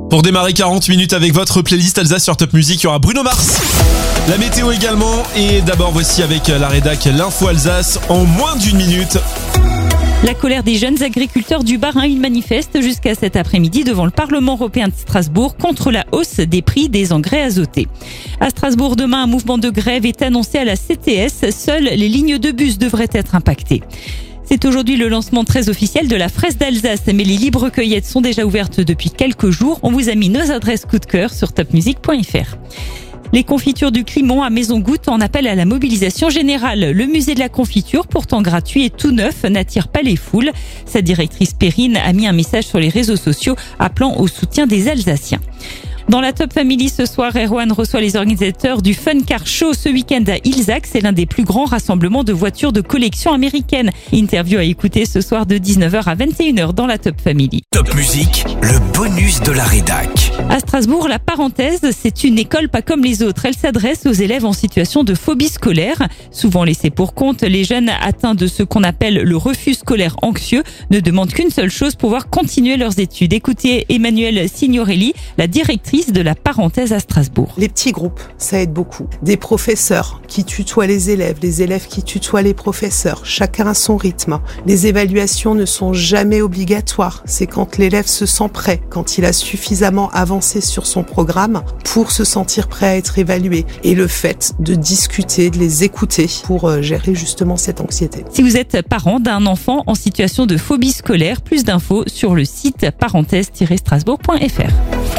Pour démarrer 40 minutes avec votre playlist Alsace sur Top Music, il y aura Bruno Mars. La météo également. Et d'abord, voici avec la rédac l'info Alsace en moins d'une minute. La colère des jeunes agriculteurs du Bas-Rhin, ils manifestent jusqu'à cet après-midi devant le Parlement européen de Strasbourg contre la hausse des prix des engrais azotés. À Strasbourg, demain, un mouvement de grève est annoncé à la CTS. Seules les lignes de bus devraient être impactées. C'est aujourd'hui le lancement très officiel de la fraise d'Alsace, mais les libres cueillettes sont déjà ouvertes depuis quelques jours. On vous a mis nos adresses coup de cœur sur topmusic.fr. Les confitures du Climont à Maison Goutte en appellent à la mobilisation générale. Le musée de la confiture, pourtant gratuit et tout neuf, n'attire pas les foules. Sa directrice Perrine a mis un message sur les réseaux sociaux appelant au soutien des Alsaciens. Dans la Top Family ce soir, Erwan reçoit les organisateurs du Fun Car Show ce week-end à Ilzac. C'est l'un des plus grands rassemblements de voitures de collection américaines. Interview à écouter ce soir de 19h à 21h dans la Top Family. Top Music, le bonus de la rédac. À Strasbourg, la parenthèse, c'est une école pas comme les autres. Elle s'adresse aux élèves en situation de phobie scolaire. Souvent laissés pour compte, les jeunes atteints de ce qu'on appelle le refus scolaire anxieux ne demandent qu'une seule chose, pouvoir continuer leurs études. Écoutez Emmanuelle Signorelli, la directrice de la parenthèse à Strasbourg. Les petits groupes, ça aide beaucoup. Des professeurs qui tutoient les élèves qui tutoient les professeurs, chacun à son rythme. Les évaluations ne sont jamais obligatoires. C'est quand l'élève se sent prêt, quand il a suffisamment avancé sur son programme pour se sentir prêt à être évalué. Et le fait de discuter, de les écouter pour gérer justement cette anxiété. Si vous êtes parent d'un enfant en situation de phobie scolaire, plus d'infos sur le site parenthèse-strasbourg.fr.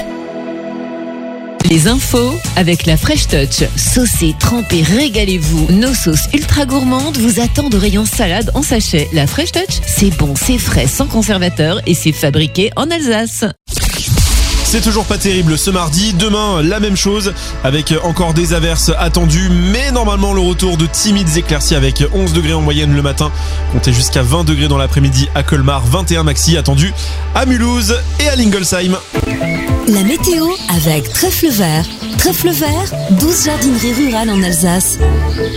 Les infos avec la Fresh Touch. Saucez, trempez, régalez-vous. Nos sauces ultra gourmandes vous attendent au rayon salade en sachet. La Fresh Touch, c'est bon, c'est frais, sans conservateur et c'est fabriqué en Alsace. C'est toujours pas terrible ce mardi. Demain, la même chose avec encore des averses attendues. Mais normalement, le retour de timides éclaircies avec 11 degrés en moyenne le matin. Comptez jusqu'à 20 degrés dans l'après-midi à Colmar. 21 maxi attendu à Mulhouse et à Lingolsheim. La météo avec Trèfle Vert. Trèfle Vert, 12 jardineries rurales en Alsace.